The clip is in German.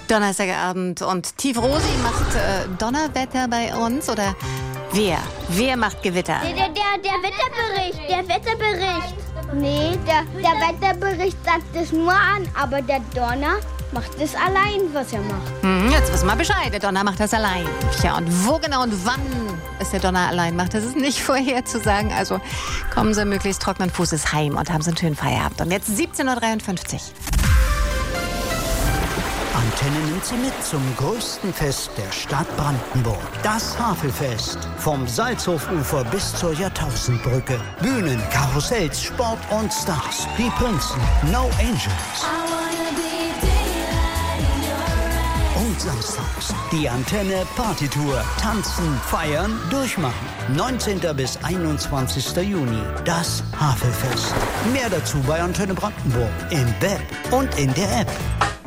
Donnerstagabend und Tief Rosi macht Donnerwetter bei uns oder wer? Wer macht Gewitter? Der Wetterbericht. Nee, der Wetterbericht sagt es nur an, aber der Donner macht es allein, was er macht. Jetzt wissen wir Bescheid, der Donner macht das allein. Tja, und wo genau und wann es der Donner allein macht, das ist nicht vorherzusagen. Also kommen Sie möglichst trockenen Fußes heim und haben Sie einen schönen Feierabend. Und jetzt 17:53 Uhr. Antenne nimmt Sie mit zum größten Fest der Stadt Brandenburg. Das Havelfest. Vom Salzhofufer bis zur Jahrtausendbrücke. Bühnen, Karussells, Sport und Stars. Die Prinzen, No Angels. Und samstags die Antenne Partytour. Tanzen, feiern, durchmachen. 19. bis 21. Juni. Das Havelfest. Mehr dazu bei Antenne Brandenburg. Im Web und in der App.